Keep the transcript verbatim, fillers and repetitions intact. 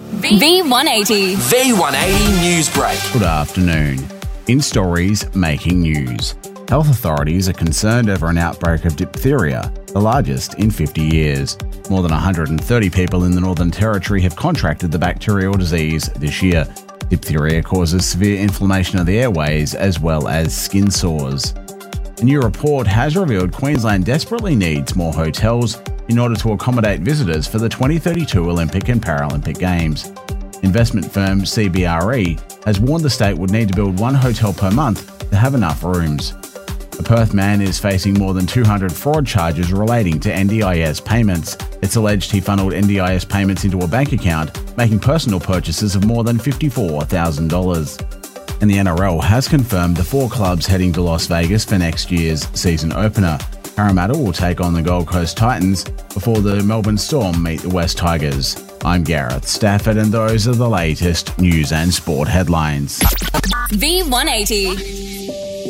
V one eighty. V one eighty News Break. Good afternoon. In stories making news, health authorities are concerned over an outbreak of diphtheria, the largest in fifty years. More than one hundred thirty people in the Northern Territory have contracted the bacterial disease this year. Diphtheria causes severe inflammation of the airways as well as skin sores. A new report has revealed Queensland desperately needs more hotels in order to accommodate visitors for the twenty thirty-two Olympic and Paralympic Games. Investment firm C B R E has warned the state would need to build one hotel per month to have enough rooms. A Perth man is facing more than two hundred fraud charges relating to N D I S payments. It's alleged he funneled N D I S payments into a bank account, making personal purchases of more than fifty-four thousand dollars. And the N R L has confirmed the four clubs heading to Las Vegas for next year's season opener. Parramatta will take on the Gold Coast Titans before the Melbourne Storm meet the West Tigers. I'm Gareth Stafford and those are the latest news and sport headlines. V one eighty.